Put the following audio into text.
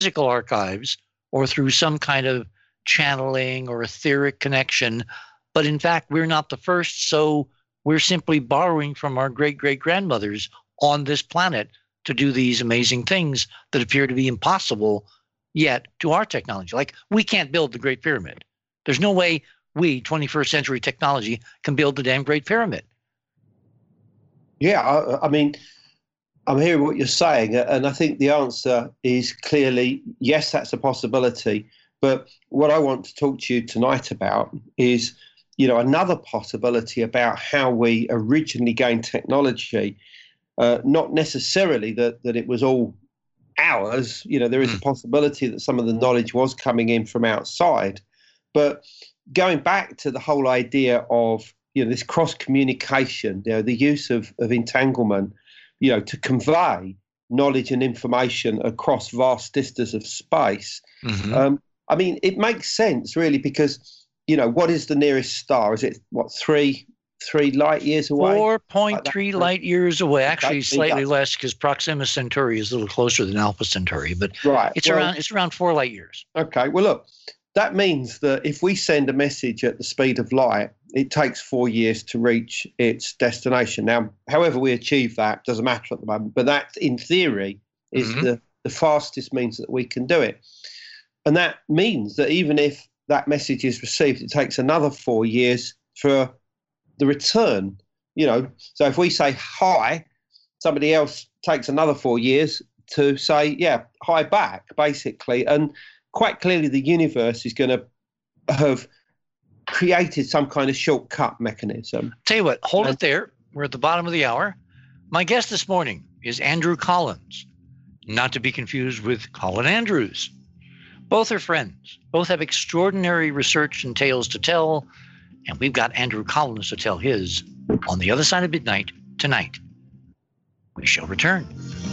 physical archives or through some kind of channeling or etheric connection. But in fact, we're not the first. So we're simply borrowing from our great great grandmothers on this planet to do these amazing things that appear to be impossible yet to our technology. Like, we can't build the Great Pyramid. There's no way we, 21st century technology, can build the damn Great Pyramid. Yeah, I mean, I'm hearing what you're saying, and I think the answer is clearly yes, that's a possibility. But what I want to talk to you tonight about is, another possibility about how we originally gained technology. Not necessarily that it was all ours. There is a possibility that some of the knowledge was coming in from outside. But going back to the whole idea of this cross communication, the use of entanglement, to convey knowledge and information across vast vistas of space. Mm-hmm. I mean, it makes sense really because what is the nearest star? Is it three light years away? 4.3 light years away. Actually, slightly less because Proxima Centauri is a little closer than Alpha Centauri, but it's around 4 light years. Okay. Well, look, that means that if we send a message at the speed of light, it takes 4 years to reach its destination. Now, however we achieve that doesn't matter at the moment, but that, in theory, is the fastest means that we can do it. And that means that even if that message is received, it takes another 4 years for the return. So if we say hi, somebody else takes another 4 years to say, hi back, basically. And quite clearly the universe is going to have created some kind of shortcut mechanism. Tell you what, hold it there. We're at the bottom of the hour. My guest this morning is Andrew Collins, not to be confused with Colin Andrews. Both are friends. Both have extraordinary research and tales to tell. And we've got Andrew Collins to tell his on the other side of midnight tonight. We shall return.